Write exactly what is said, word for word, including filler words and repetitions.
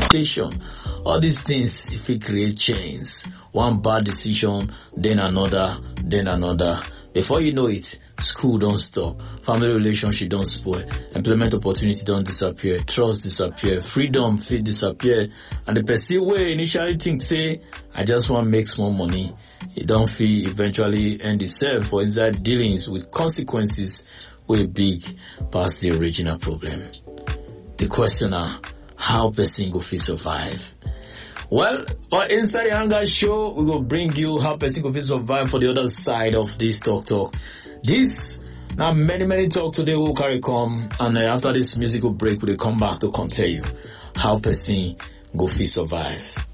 expectation. All these things, if we create chains, one bad decision, then another, then another. Before you know it, school don't stop, family relationship don't spoil, employment opportunity don't disappear, trust disappear, freedom fit disappear, and the person wey initially think say, I just want to make small money, it don't feel eventually end itself for inside dealings with consequences way big past the original problem. The question are, how person go fit survive? Well, on Inside the Hunger Show, we will bring you how person go fit survive for the other side of this talk talk. This, now many, many talk today will carry come, and uh, after this musical break, we'll come back to come tell you how person go fit survive.